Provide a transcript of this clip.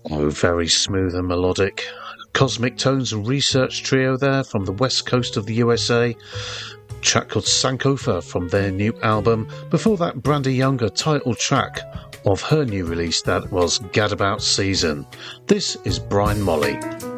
Oh, very smooth and melodic. Cosmic Tones Research Trio there from the west coast of the USA. Track called Sankofa from their new album. Before that, Brandy Younger title track of her new release, that was Gadabout Season. This is Brian Molly.